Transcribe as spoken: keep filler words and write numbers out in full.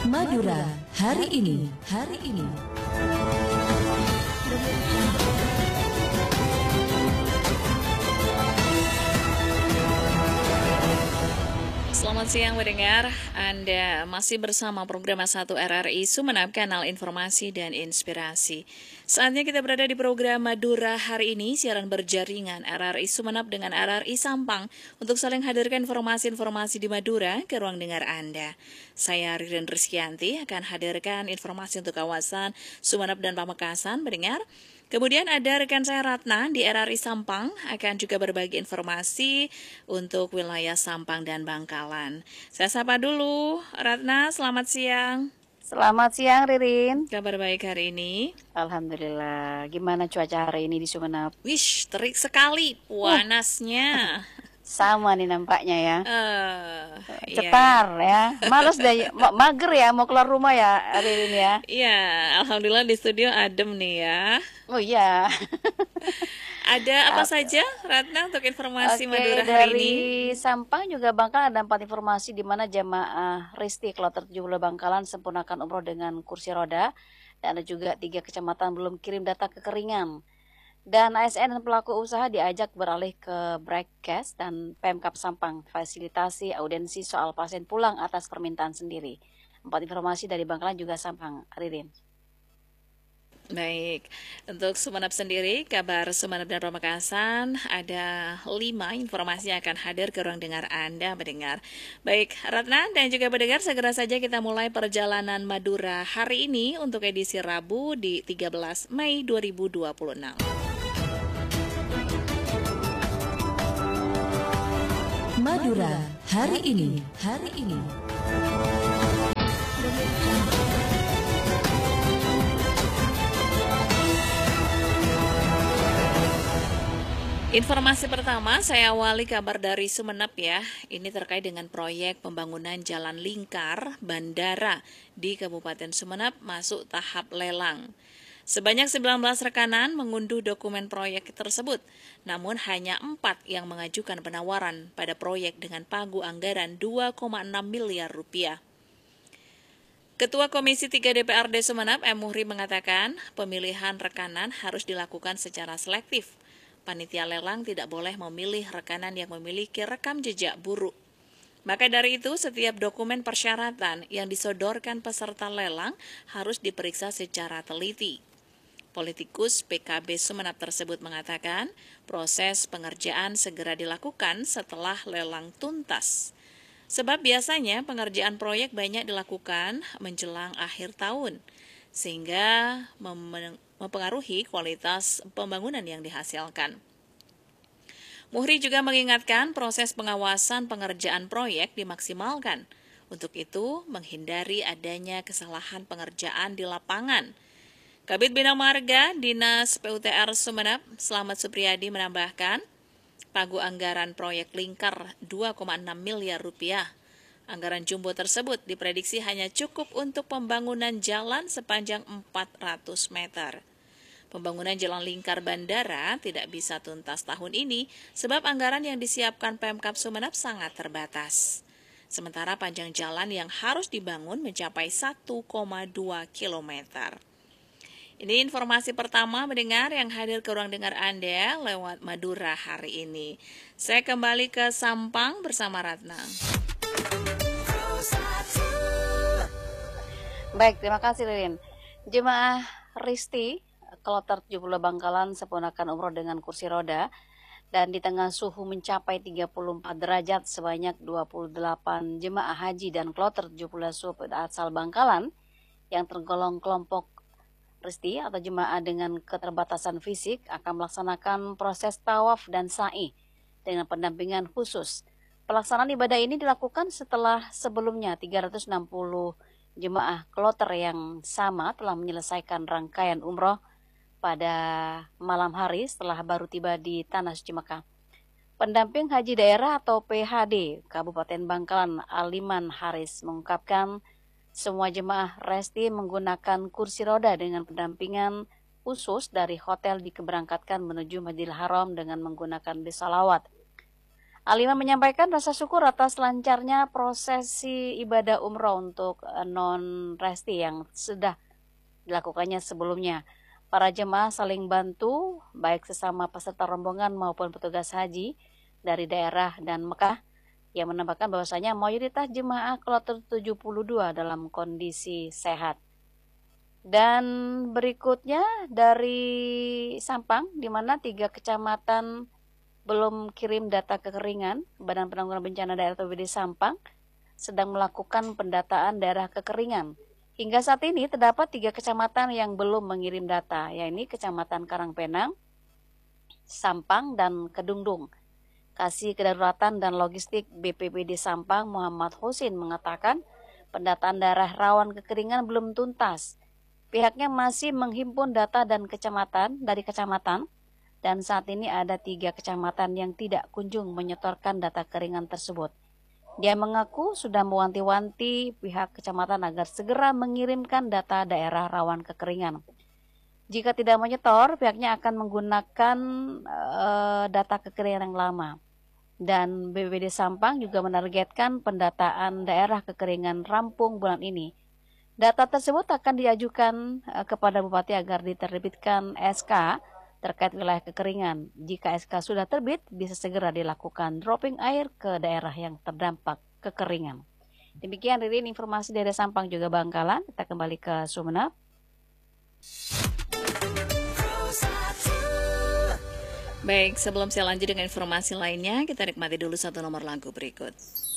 Madura hari ini, hari ini. Selamat siang mendengar, Anda masih bersama program satu R R I Sumeneb, kanal informasi dan inspirasi. Saatnya kita berada di program Madura hari ini, siaran berjaringan R R I Sumeneb dengan R R I Sampang untuk saling hadirkan informasi-informasi di Madura ke ruang dengar Anda. Saya Ririn Rizkyanti akan hadirkan informasi untuk kawasan Sumeneb dan Pamekasan mendengar. Kemudian ada rekan saya Ratna di R R I Sampang akan juga berbagi informasi untuk wilayah Sampang dan Bangkalan. Saya sapa dulu, Ratna, selamat siang. Selamat siang, Ririn. Kabar baik hari ini? Alhamdulillah. Gimana cuaca hari ini di Sumeneb? Wish, terik sekali panasnya. Uh. Sama nih nampaknya ya. Uh, Cetar iya, ya. Males deh, mager ya mau keluar rumah ya Ririn ya. Iya, alhamdulillah di studio adem nih ya. Oh iya. Ada apa saja, Ratna, untuk informasi Oke, Madura hari dari ini? Sampang juga Bangkalan ada empat informasi di mana jemaah Risti Kloter tujuh belas Bangkalan sempurnakan umroh dengan kursi roda. Dan ada juga tiga kecamatan belum kirim data kekeringan. Dan A S N dan pelaku usaha diajak beralih ke broadcast dan Pemkab Sampang fasilitasi audiensi soal pasien pulang atas permintaan sendiri. Empat informasi dari Bangkalan juga Sampang, Ririn. Baik, untuk Sumeneb sendiri, kabar Sumeneb dan Pamekasan ada lima informasi yang akan hadir ke ruang dengar Anda mendengar. Baik, Ratna dan juga mendengar, segera saja kita mulai perjalanan Madura hari ini untuk edisi Rabu di tiga belas Mei dua ribu dua puluh enam. Madura hari ini, hari ini. Informasi pertama, saya awali kabar dari Sumeneb ya. Ini terkait dengan proyek pembangunan jalan lingkar bandara di Kabupaten Sumeneb masuk tahap lelang. Sebanyak sembilan belas rekanan mengunduh dokumen proyek tersebut, namun hanya empat yang mengajukan penawaran pada proyek dengan pagu anggaran dua koma enam miliar rupiah. Ketua Komisi tiga D P R D Sumeneb, M. Muhri, mengatakan pemilihan rekanan harus dilakukan secara selektif. Panitia lelang tidak boleh memilih rekanan yang memiliki rekam jejak buruk. Maka dari itu, setiap dokumen persyaratan yang disodorkan peserta lelang harus diperiksa secara teliti. Politikus P K B Sumeneb tersebut mengatakan proses pengerjaan segera dilakukan setelah lelang tuntas. Sebab biasanya pengerjaan proyek banyak dilakukan menjelang akhir tahun, sehingga mem- mempengaruhi kualitas pembangunan yang dihasilkan. Muhri juga mengingatkan proses pengawasan pengerjaan proyek dimaksimalkan. Untuk itu, menghindari adanya kesalahan pengerjaan di lapangan. Kabid Bina Marga Dinas P U T R Sumeneb, Slamet Supriyadi, menambahkan, pagu anggaran proyek lingkar dua koma enam miliar rupiah. Anggaran jumbo tersebut diprediksi hanya cukup untuk pembangunan jalan sepanjang empat ratus meter. Pembangunan jalan lingkar bandara tidak bisa tuntas tahun ini sebab anggaran yang disiapkan Pemkab Sumeneb sangat terbatas. Sementara panjang jalan yang harus dibangun mencapai satu koma dua kilometer. Ini informasi pertama mendengar yang hadir ke ruang dengar Anda lewat Madura hari ini. Saya kembali ke Sampang bersama Ratna. Baik, terima kasih Ririn. Jemaah Risti Kloter tujuh belas Bangkalan sempurnakan umroh dengan kursi roda dan di tengah suhu mencapai tiga puluh empat derajat sebanyak dua puluh delapan jemaah haji dan kloter tujuh belas sub asal Bangkalan yang tergolong kelompok Risti atau jemaah dengan keterbatasan fisik akan melaksanakan proses tawaf dan sa'i dengan pendampingan khusus. Pelaksanaan ibadah ini dilakukan setelah sebelumnya tiga ratus enam puluh jemaah kloter yang sama telah menyelesaikan rangkaian umroh pada malam hari setelah baru tiba di Tanah Suci Mekah. Pendamping Haji Daerah atau P H D Kabupaten Bangkalan Aliman Haris mengungkapkan semua jemaah Resti menggunakan kursi roda dengan pendampingan khusus dari hotel dikeberangkatkan menuju Masjidil Haram dengan menggunakan bis salawat. Alima menyampaikan rasa syukur atas lancarnya prosesi ibadah umroh untuk non-resti yang sudah dilakukannya sebelumnya. Para jemaah saling bantu, baik sesama peserta rombongan maupun petugas haji dari daerah dan Mekah, yang menambahkan bahwasanya mayoritas jemaah kloter tujuh puluh dua dalam kondisi sehat. Dan berikutnya dari Sampang, di mana tiga kecamatan belum kirim data kekeringan. Badan Penanggulangan Bencana Daerah B P B D Sampang sedang melakukan pendataan daerah kekeringan. Hingga saat ini terdapat tiga kecamatan yang belum mengirim data, yaitu Kecamatan Karangpenang, Sampang, dan Kedungdung. Kasih Kedaruratan dan Logistik B P B D Sampang Muhammad Husin mengatakan pendataan daerah rawan kekeringan belum tuntas. Pihaknya masih menghimpun data dan kecamatan dari kecamatan, dan saat ini ada tiga kecamatan yang tidak kunjung menyetorkan data kekeringan tersebut. Dia mengaku sudah mewanti-wanti pihak kecamatan agar segera mengirimkan data daerah rawan kekeringan. Jika tidak menyetor, pihaknya akan menggunakan uh, data kekeringan yang lama. Dan B P B D Sampang juga menargetkan pendataan daerah kekeringan rampung bulan ini. Data tersebut akan diajukan uh, kepada Bupati agar diterbitkan S K terkait wilayah kekeringan. Jika S K sudah terbit, bisa segera dilakukan dropping air ke daerah yang terdampak kekeringan. Demikian Ririn informasi dari Sampang juga Bangkalan. Kita kembali ke Sumeneb. Baik, sebelum saya lanjut dengan informasi lainnya, kita nikmati dulu satu nomor lagu berikut.